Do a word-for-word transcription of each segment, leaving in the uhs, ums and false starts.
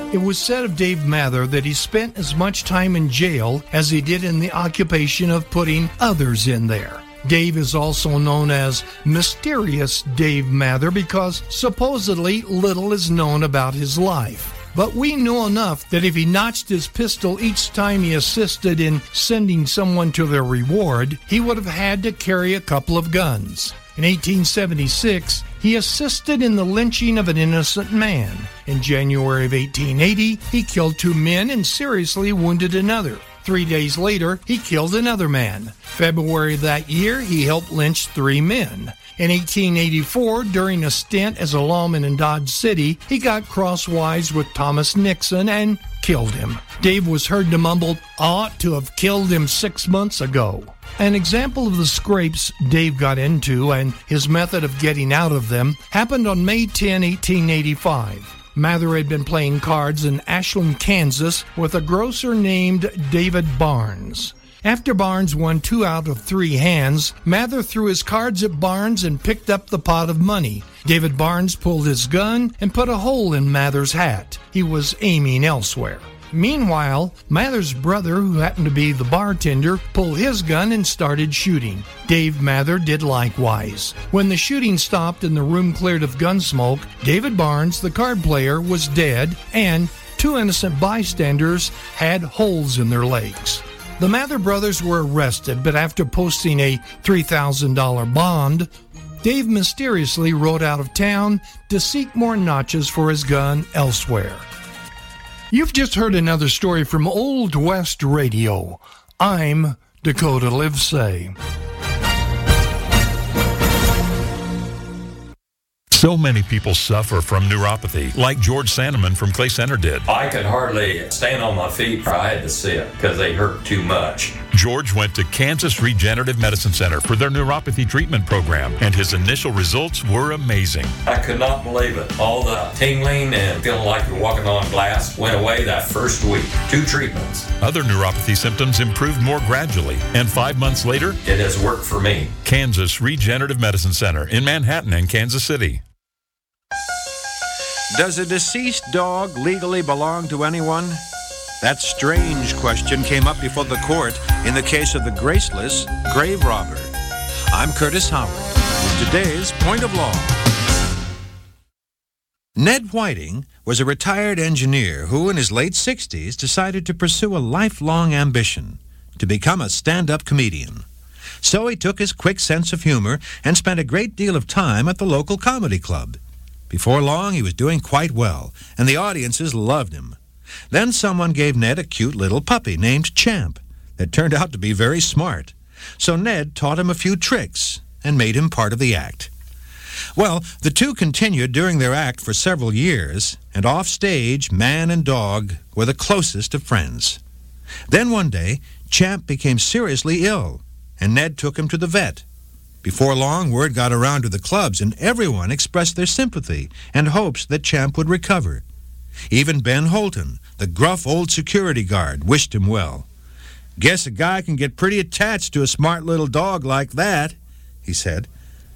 It was said of Dave Mather that he spent as much time in jail as he did in the occupation of putting others in there. Dave is also known as Mysterious Dave Mather because supposedly little is known about his life. But we know enough that if he notched his pistol each time he assisted in sending someone to their reward, he would have had to carry a couple of guns. In eighteen seventy-six, he assisted in the lynching of an innocent man. In January of eighteen eighty, he killed two men and seriously wounded another. Three days later, he killed another man. February of that year, he helped lynch three men. In eighteen eighty-four, during a stint as a lawman in Dodge City, he got crosswise with Thomas Nixon and killed him. Dave was heard to mumble, "I ought to have killed him six months ago." An example of the scrapes Dave got into and his method of getting out of them happened on May tenth, eighteen eighty-five. Mather had been playing cards in Ashland, Kansas with a grocer named David Barnes. After Barnes won two out of three hands, Mather threw his cards at Barnes and picked up the pot of money. David Barnes pulled his gun and put a hole in Mather's hat. He was aiming elsewhere. Meanwhile, Mather's brother, who happened to be the bartender, pulled his gun and started shooting. Dave Mather did likewise. When the shooting stopped and the room cleared of gun smoke, David Barnes, the card player, was dead, and two innocent bystanders had holes in their legs. The Mather brothers were arrested, but after posting a three thousand dollars bond, Dave mysteriously rode out of town to seek more notches for his gun elsewhere. You've just heard another story from Old West Radio. I'm Dakota Livesay. So many people suffer from neuropathy, like George Sandeman from Clay Center did. I could hardly stand on my feet. I had to sit because they hurt too much. George went to Kansas Regenerative Medicine Center for their neuropathy treatment program, and his initial results were amazing. I could not believe it. All the tingling and feeling like you're walking on glass went away that first week. Two treatments. Other neuropathy symptoms improved more gradually, and five months later, it has worked for me. Kansas Regenerative Medicine Center in Manhattan and Kansas City. Does a deceased dog legally belong to anyone? That strange question came up before the court in the case of the graceless grave robber. I'm Curtis Howard with today's Point of Law. Ned Whiting was a retired engineer who, in his late sixties, decided to pursue a lifelong ambition, to become a stand-up comedian. So he took his quick sense of humor and spent a great deal of time at the local comedy club. Before long, he was doing quite well, and the audiences loved him. Then someone gave Ned a cute little puppy named Champ that turned out to be very smart. So Ned taught him a few tricks and made him part of the act. Well, the two continued during their act for several years, and off stage, man and dog were the closest of friends. Then one day, Champ became seriously ill, and Ned took him to the vet. Before long, word got around to the clubs, and everyone expressed their sympathy and hopes that Champ would recover. Even Ben Holton, the gruff old security guard, wished him well. "Guess a guy can get pretty attached to a smart little dog like that," he said.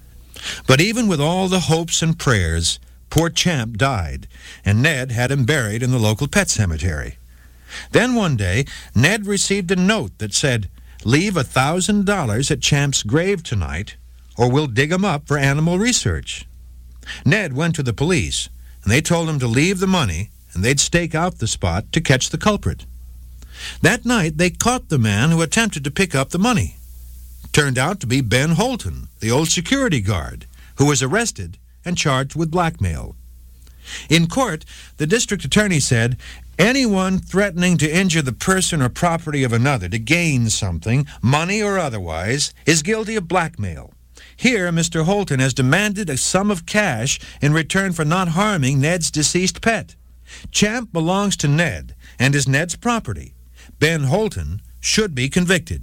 But even with all the hopes and prayers, poor Champ died, and Ned had him buried in the local pet cemetery. Then one day, Ned received a note that said, "Leave a thousand dollars at Champ's grave tonight, or we'll dig him up for animal research." Ned went to the police, and they told him to leave the money, and they'd stake out the spot to catch the culprit. That night, they caught the man who attempted to pick up the money. Turned out to be Ben Holton, the old security guard, who was arrested and charged with blackmail. In court, the district attorney said, "Anyone threatening to injure the person or property of another to gain something, money or otherwise, is guilty of blackmail. Here, Mister Holton has demanded a sum of cash in return for not harming Ned's deceased pet. Champ belongs to Ned and is Ned's property. Ben Holton should be convicted."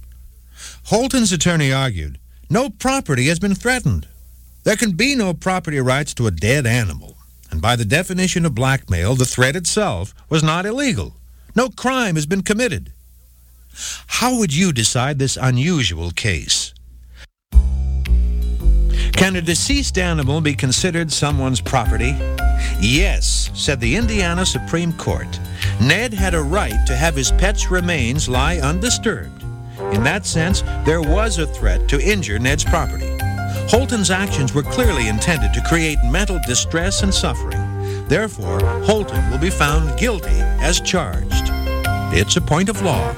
Holton's attorney argued, "No property has been threatened. There can be no property rights to a dead animal. And by the definition of blackmail, the threat itself was not illegal. No crime has been committed." How would you decide this unusual case? Can a deceased animal be considered someone's property? Yes, said the Indiana Supreme Court. Ned had a right to have his pet's remains lie undisturbed. In that sense, there was a threat to injure Ned's property. Holton's actions were clearly intended to create mental distress and suffering. Therefore, Holton will be found guilty as charged. It's a point of law.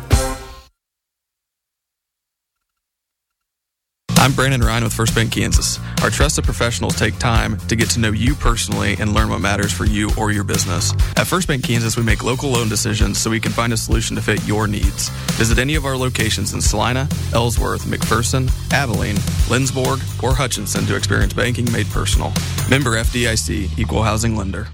I'm Brandon Ryan with First Bank Kansas. Our trusted professionals take time to get to know you personally and learn what matters for you or your business. At First Bank Kansas, we make local loan decisions so we can find a solution to fit your needs. Visit any of our locations in Salina, Ellsworth, McPherson, Abilene, Lindsborg, or Hutchinson to experience banking made personal. Member F D I C, Equal Housing Lender.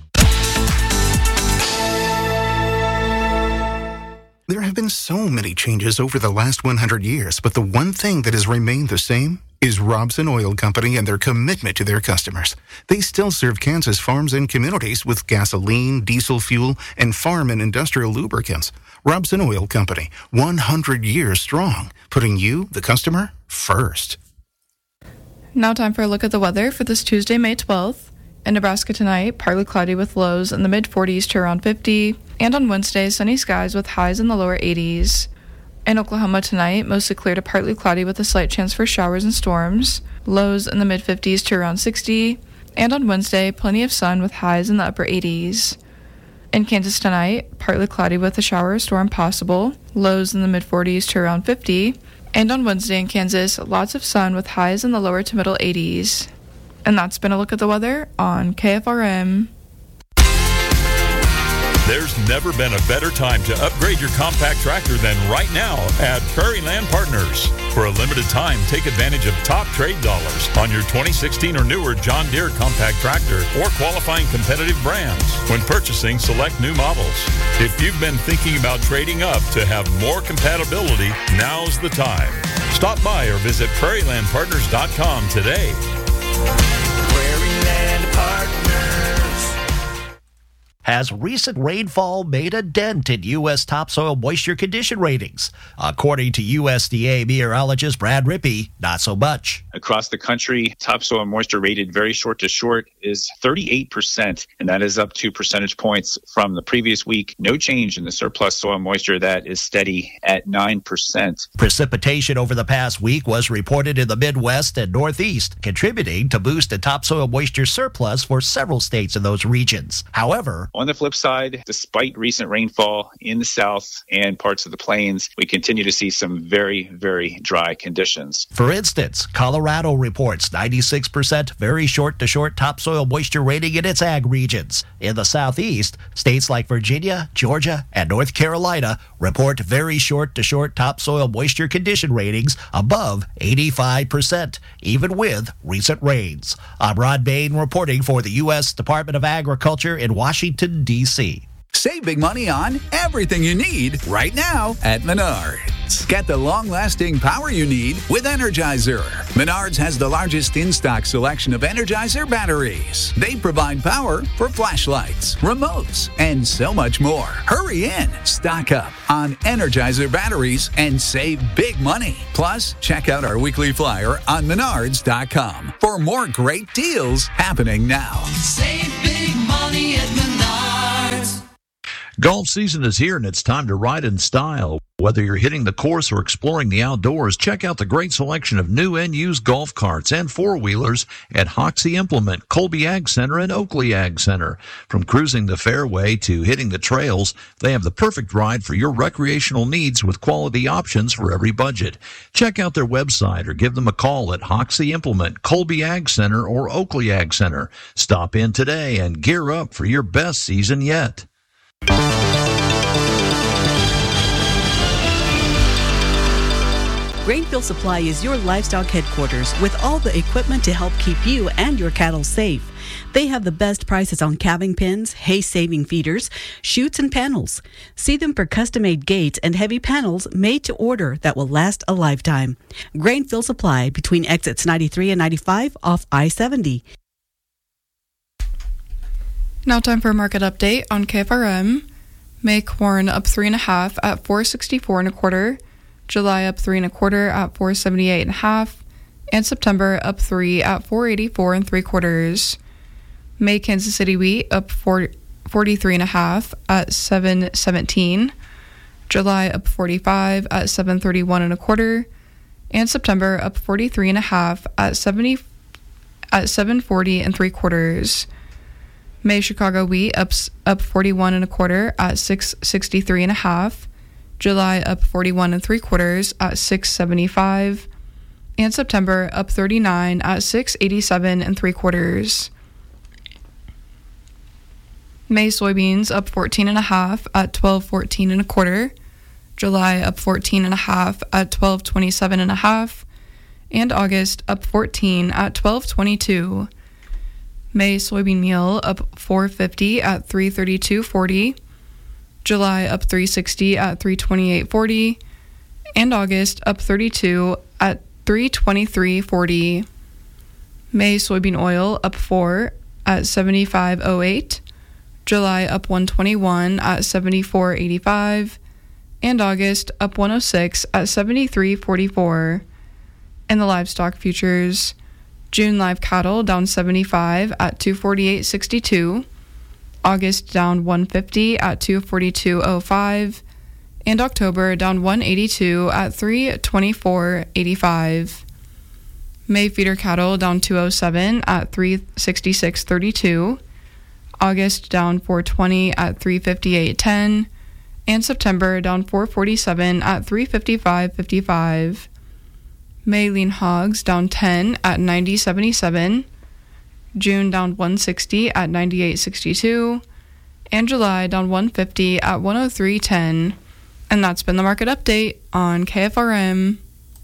There have been so many changes over the last one hundred years, but the one thing that has remained the same is Robson Oil Company and their commitment to their customers. They still serve Kansas farms and communities with gasoline, diesel fuel, and farm and industrial lubricants. Robson Oil Company, one hundred years strong, putting you, the customer, first. Now time for a look at the weather for this Tuesday, May twelfth. In Nebraska tonight, partly cloudy with lows in the mid-forties to around fifty. And on Wednesday, sunny skies with highs in the lower eighties. In Oklahoma tonight, mostly clear to partly cloudy with a slight chance for showers and storms. Lows in the mid-fifties to around sixty. And on Wednesday, plenty of sun with highs in the upper eighties. In Kansas tonight, partly cloudy with a shower or storm possible. Lows in the mid-forties to around fifty. And on Wednesday in Kansas, lots of sun with highs in the lower to middle eighties. And that's been a look at the weather on K F R M. There's never been a better time to upgrade your compact tractor than right now at Prairie Land Partners. For a limited time, take advantage of top trade dollars on your twenty sixteen or newer John Deere compact tractor or qualifying competitive brands when purchasing select new models. If you've been thinking about trading up to have more compatibility, now's the time. Stop by or visit prairie land partners dot com today. Prairie Land Partners. Has recent rainfall made a dent in U S topsoil moisture condition ratings? According to U S D A meteorologist Brad Rippey, not so much. Across the country, topsoil moisture rated very short to short is thirty-eight percent, and that is up two percentage points from the previous week. No change in the surplus soil moisture. That is steady at nine percent. Precipitation over the past week was reported in the Midwest and Northeast, contributing to boost the topsoil moisture surplus for several states in those regions. However, on the flip side, despite recent rainfall in the south and parts of the plains, we continue to see some very, very dry conditions. For instance, Colorado reports ninety-six percent very short-to-short topsoil moisture rating in its ag regions. In the southeast, states like Virginia, Georgia, and North Carolina report very short-to-short topsoil moisture condition ratings above eighty-five percent, even with recent rains. I'm Rod Bain reporting for the U S Department of Agriculture in Washington, D C Save big money on everything you need right now at Menards. Get the long-lasting power you need with Energizer. Menards has the largest in-stock selection of Energizer batteries. They provide power for flashlights, remotes, and so much more. Hurry in, stock up on Energizer batteries and save big money. Plus, check out our weekly flyer on menards dot com for more great deals happening now. Save big money at Menards. Golf season is here, and it's time to ride in style. Whether you're hitting the course or exploring the outdoors, check out the great selection of new and used golf carts and four-wheelers at Hoxie Implement, Colby Ag Center, and Oakley Ag Center. From cruising the fairway to hitting the trails, they have the perfect ride for your recreational needs with quality options for every budget. Check out their website or give them a call at Hoxie Implement, Colby Ag Center, or Oakley Ag Center. Stop in today and gear up for your best season yet. Grainfield Supply is your livestock headquarters with all the equipment to help keep you and your cattle safe. They have the best prices on calving pens, hay-saving feeders, chutes, and panels. See them for custom-made gates and heavy panels made to order that will last a lifetime. Grainfield Supply between exits ninety-three and ninety-five off I seventy. Now time for a market update on K F R M. May corn up three and a half at four sixty-four and a quarter. July up three and a quarter at four seventy-eight and a half. And September up three at four eighty-four and three quarters. May Kansas City wheat up forty-three and a half at seven seventeen. July up forty-five at seven thirty-one and a quarter. And September up forty-three and a half at seventy at seven forty and three quarters. May Chicago wheat up up forty-one and a quarter at six sixty-three and a half. July up forty-one and three quarters at six seventy-five. And September up thirty-nine at six eighty-seven and three quarters. May soybeans up fourteen and a half at twelve fourteen and a quarter. July up fourteen and a half at twelve twenty-seven and a half. And August up fourteen at twelve twenty-two. May soybean meal up four fifty at three thirty-two forty. July up three sixty at three twenty-eight forty. And August up thirty-two at three twenty-three forty. May soybean oil up four at seventy-five oh eight. July up one twenty-one at seventy-four eighty-five. And August up one oh six at seventy-three forty-four. And the livestock futures, June live cattle down seventy-five at two forty-eight sixty-two. August down one fifty at two forty-two oh five. And October down one eighty-two at three twenty-four eighty-five. May feeder cattle down two oh seven at three sixty-six thirty-two. August down four twenty at three fifty-eight ten. And September down four forty-seven at three fifty-five fifty-five. May lean hogs down ten at ninety seventy-seven. June down one sixty at ninety-eight sixty-two. And July down one fifty at one oh three ten. And that's been the market update on K F R M.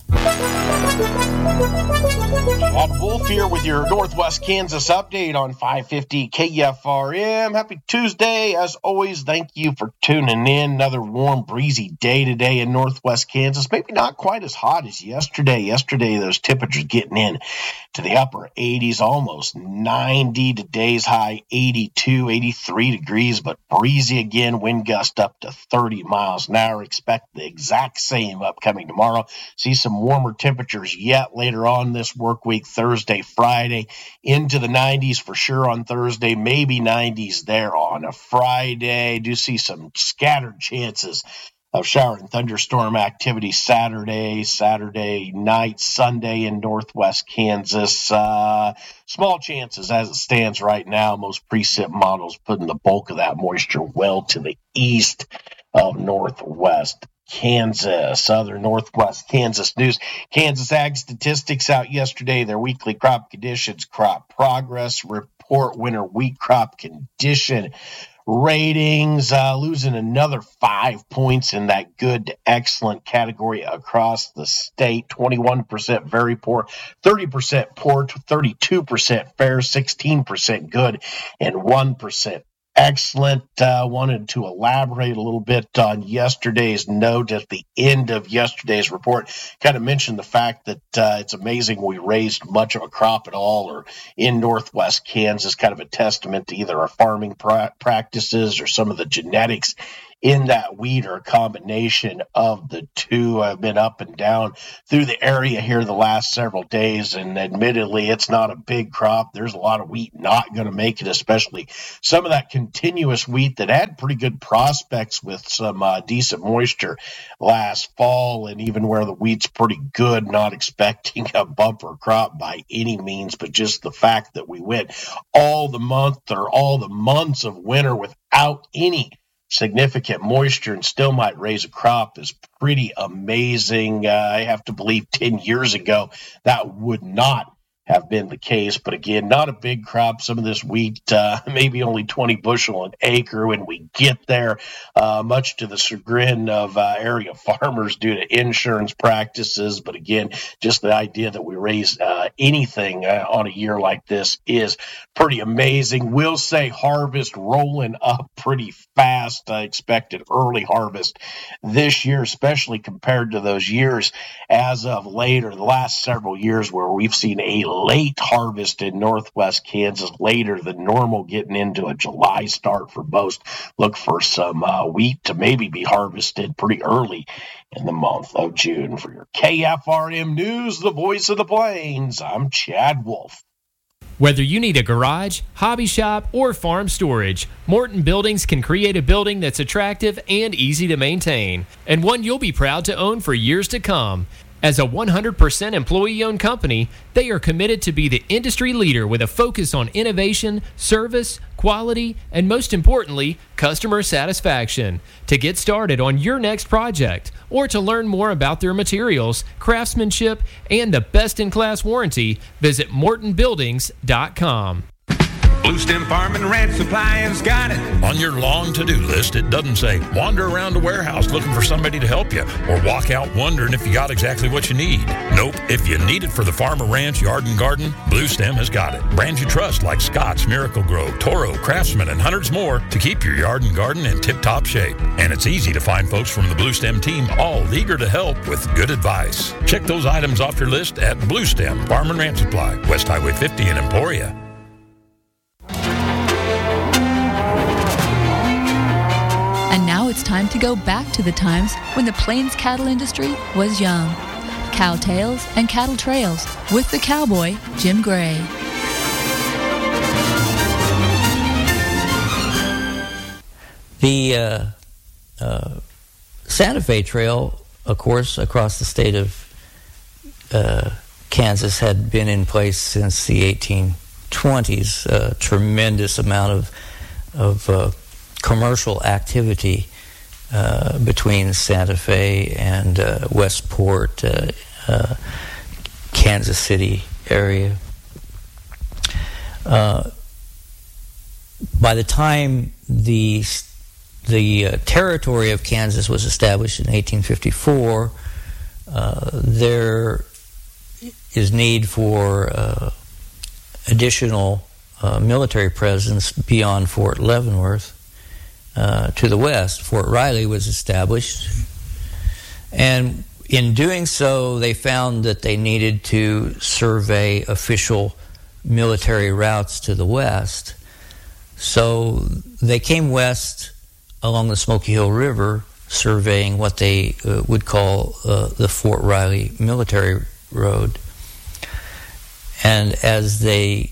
Chad Wolf here with your Northwest Kansas update on five fifty K F R M. Happy Tuesday. As always, thank you for tuning in. Another warm, breezy day today in Northwest Kansas. Maybe not quite as hot as yesterday. Yesterday, those temperatures getting in to the upper eighties, almost ninety. Today's high eighty-two, eighty-three degrees, but breezy again. Wind gust up to thirty miles an hour. Expect the exact same upcoming tomorrow. See some warmer temperatures yet later on this work week, Thursday, Friday, into the nineties for sure on Thursday, maybe nineties there on a Friday. Do see some scattered chances of shower and thunderstorm activity Saturday, Saturday night, Sunday in Northwest Kansas. Uh, small chances as it stands right now. Most precip models putting the bulk of that moisture well to the east of Northwest Kansas. Other Northwest Kansas news. Kansas Ag Statistics out yesterday. Their weekly crop conditions, crop progress report, winter wheat crop condition ratings, uh, losing another five points in that good to excellent category across the state. twenty-one percent very poor, thirty percent poor, thirty-two percent fair, sixteen percent good, and one percent excellent. Uh, wanted to elaborate a little bit on yesterday's note at the end of yesterday's report. Kind of mentioned the fact that uh, it's amazing we raised much of a crop at all or in Northwest Kansas, kind of a testament to either our farming pra- practices or some of the genetics in that wheat, or a combination of the two. I've been up and down through the area here the last several days, and admittedly, it's not a big crop. There's a lot of wheat not going to make it, especially some of that continuous wheat that had pretty good prospects with some uh, decent moisture last fall, and even where the wheat's pretty good, not expecting a bumper crop by any means, but just the fact that we went all the month or all the months of winter without any significant moisture and still might raise a crop is pretty amazing. Uh, I have to believe ten years ago that would not have been the case. But again, not a big crop. Some of this wheat, uh, maybe only twenty bushel an acre when we get there, uh, much to the chagrin of uh, area farmers due to insurance practices. But again, just the idea that we raise uh, anything uh, on a year like this is pretty amazing. We'll say harvest rolling up pretty fast. I expected early harvest this year, especially compared to those years as of later, the last several years where we've seen a late harvest in Northwest Kansas, later than normal, getting into a July start for most. Look for some uh, wheat to maybe be harvested pretty early in the month of June. For your K F R M News, the voice of the plains, I'm Chad Wolf. Whether you need a garage, hobby shop, or farm storage, Morton Buildings can create a building that's attractive and easy to maintain, and one you'll be proud to own for years to come. As a one hundred percent employee-owned company, they are committed to be the industry leader with a focus on innovation, service, quality, and most importantly, customer satisfaction. To get started on your next project or to learn more about their materials, craftsmanship, and the best-in-class warranty, visit morton buildings dot com. Blue Stem Farm and Ranch Supply has got it. On your long to-do list, it doesn't say wander around a warehouse looking for somebody to help you or walk out wondering if you got exactly what you need. Nope. If you need it for the farm or ranch, yard and garden, Blue Stem has got it. Brands you trust like Scott's, Miracle Grow, Toro, Craftsman, and hundreds more to keep your yard and garden in tip-top shape. And it's easy to find folks from the Blue Stem team all eager to help with good advice. Check those items off your list at Blue Stem Farm and Ranch Supply, West Highway fifty in Emporia. And now it's time to go back to the times when the Plains cattle industry was young. Cow Tales and Cattle Trails with the cowboy, Jim Gray. The uh, uh, Santa Fe Trail, of course, across the state of uh, Kansas had been in place since the eighteen twenties. A tremendous amount of, of uh, commercial activity uh, between Santa Fe and uh, Westport, uh, uh, Kansas City area. Uh, by the time the the uh, territory of Kansas was established in eighteen fifty-four, uh, there is need for uh, additional uh, military presence beyond Fort Leavenworth. Uh, to the west, Fort Riley was established, and in doing so, they found that they needed to survey official military routes to the west. So they came west along the Smoky Hill River, surveying what they uh, would call uh, the Fort Riley Military Road. And as they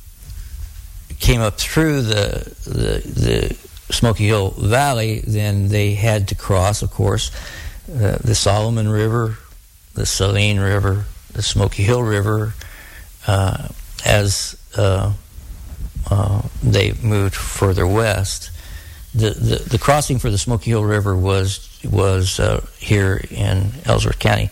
came up through the the, the Smoky Hill Valley, then they had to cross, of course, uh, the Solomon River, the Saline River, the Smoky Hill River, uh, as uh, uh, they moved further west. The, the the crossing for the Smoky Hill River was was uh, here in Ellsworth County.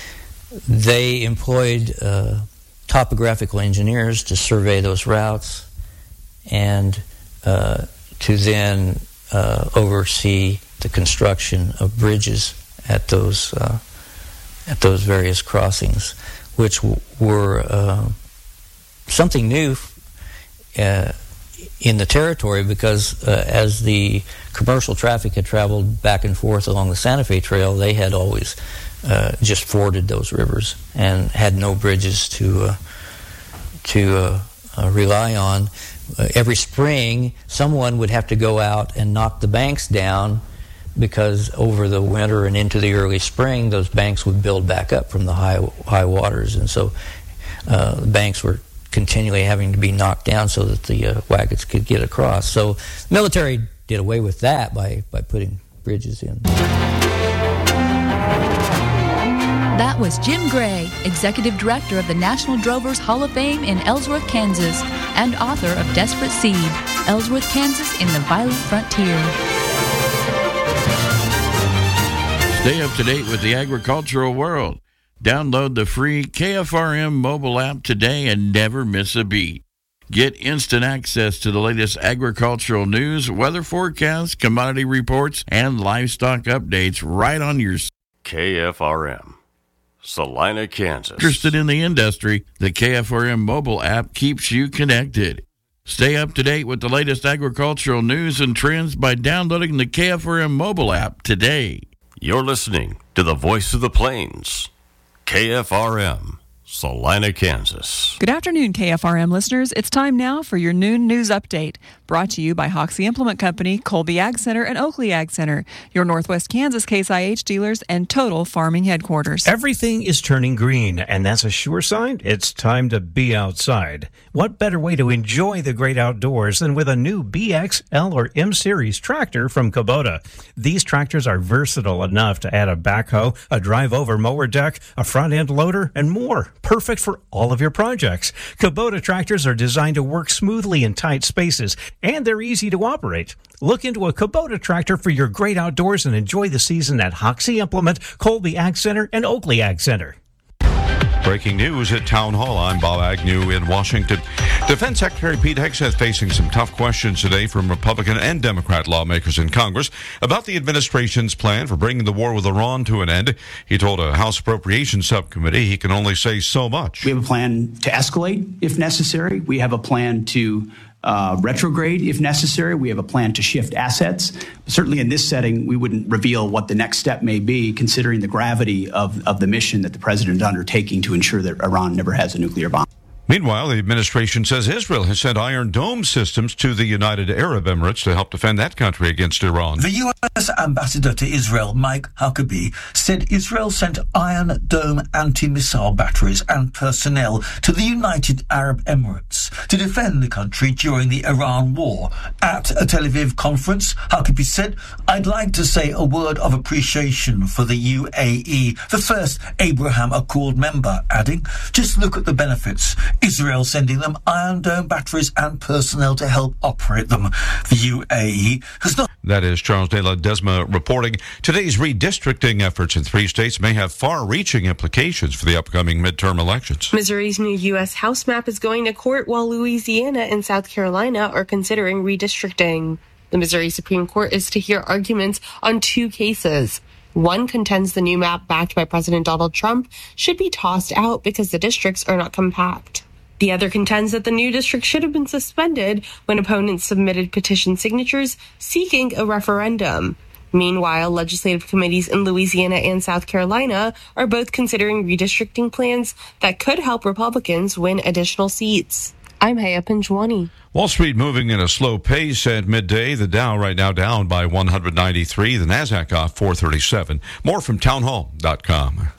They employed uh, topographical engineers to survey those routes and uh, to then uh, oversee the construction of bridges at those uh, at those various crossings, which w- were uh, something new uh, in the territory, because uh, as the commercial traffic had traveled back and forth along the Santa Fe Trail, they had always uh, just forded those rivers and had no bridges to uh, to uh, uh, rely on. Uh, every spring, someone would have to go out and knock the banks down, because over the winter and into the early spring, those banks would build back up from the high high waters, and so uh, the banks were continually having to be knocked down so that the uh, wagons could get across. So the military did away with that by, by putting bridges in. That was Jim Gray, Executive Director of the National Drovers Hall of Fame in Ellsworth, Kansas, and author of Desperate Seed, Ellsworth, Kansas in the Violent Frontier. Stay up to date with the agricultural world. Download the free K F R M mobile app today and never miss a beat. Get instant access to the latest agricultural news, weather forecasts, commodity reports, and livestock updates right on your K F R M, Salina, Kansas. Interested in the industry, the K F R M mobile app keeps you connected. Stay up to date with the latest agricultural news and trends by downloading the K F R M mobile app today. You're listening to the Voice of the Plains, K F R M, Salina, Kansas. Good afternoon, K F R M listeners. It's time now for your noon news update. Brought to you by Hoxie Implement Company, Colby Ag Center, and Oakley Ag Center, your Northwest Kansas Case I H dealers and Total Farming headquarters. Everything is turning green, and that's a sure sign it's time to be outside. What better way to enjoy the great outdoors than with a new B X, L, or M Series tractor from Kubota? These tractors are versatile enough to add a backhoe, a drive-over mower deck, a front-end loader, and more. Perfect for all of your projects. Kubota tractors are designed to work smoothly in tight spaces, and they're easy to operate. Look into a Kubota tractor for your great outdoors and enjoy the season at Hoxie Implement, Colby Ag Center, and Oakley Ag Center. Breaking news at Town Hall. I'm Bob Agnew in Washington. Defense Secretary Pete Hegseth facing some tough questions today from Republican and Democrat lawmakers in Congress about the administration's plan for bringing the war with Iran to an end. He told a House Appropriations Subcommittee he can only say so much. We have a plan to escalate if necessary. We have a plan to Uh, retrograde if necessary. We have a plan to shift assets. Certainly in this setting, we wouldn't reveal what the next step may be, considering the gravity of, of the mission that the president is undertaking to ensure that Iran never has a nuclear bomb. Meanwhile, the administration says Israel has sent Iron Dome systems to the United Arab Emirates to help defend that country against Iran. The U S ambassador to Israel, Mike Huckabee, said Israel sent Iron Dome anti-missile batteries and personnel to the United Arab Emirates to defend the country during the Iran war. At a Tel Aviv conference, Huckabee said, "I'd like to say a word of appreciation for the U A E, the first Abraham Accord member," adding, "Just look at the benefits. Israel sending them Iron Dome batteries and personnel to help operate them. The U A E has not..." That is Charles de la Desma reporting. Today's redistricting efforts in three states may have far-reaching implications for the upcoming midterm elections. Missouri's new U S House map is going to court while Louisiana and South Carolina are considering redistricting. The Missouri Supreme Court is to hear arguments on two cases. One contends the new map backed by President Donald Trump should be tossed out because the districts are not compact. The other contends that the new district should have been suspended when opponents submitted petition signatures seeking a referendum. Meanwhile, legislative committees in Louisiana and South Carolina are both considering redistricting plans that could help Republicans win additional seats. I'm Haya Pinjwani. Wall Street moving at a slow pace at midday. The Dow right now down by one hundred ninety-three. The Nasdaq off four thirty-seven. More from townhall dot com.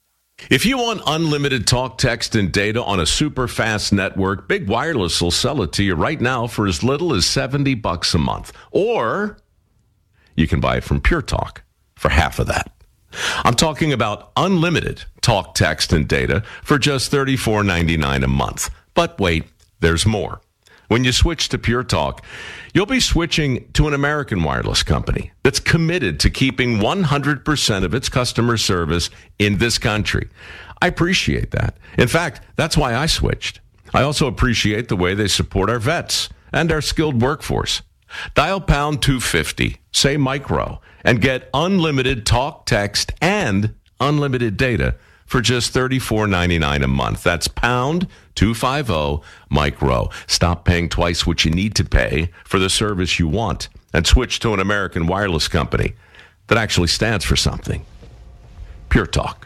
If you want unlimited talk, text, and data on a super fast network, Big Wireless will sell it to you right now for as little as seventy bucks a month. Or you can buy it from Pure Talk for half of that. I'm talking about unlimited talk, text, and data for just thirty-four ninety-nine a month. But wait, there's more. When you switch to Pure Talk, you'll be switching to an American wireless company that's committed to keeping one hundred percent of its customer service in this country. I appreciate that. In fact, that's why I switched. I also appreciate the way they support our vets and our skilled workforce. Dial pound two fifty, say micro, and get unlimited talk, text, and unlimited data for just thirty-four ninety-nine a month. That's pound two fifty micro. Stop paying twice what you need to pay for the service you want and switch to an American wireless company that actually stands for something. Pure Talk.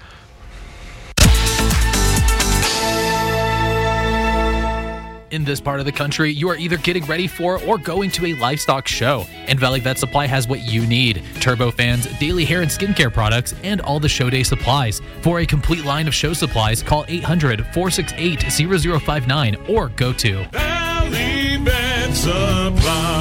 In this part of the country, you are either getting ready for or going to a livestock show, and Valley Vet Supply has what you need: turbofans, daily hair and skincare products, and all the show day supplies. For a complete line of show supplies, call eight hundred, four six eight, zero zero five nine or go to Valley Vet Supply.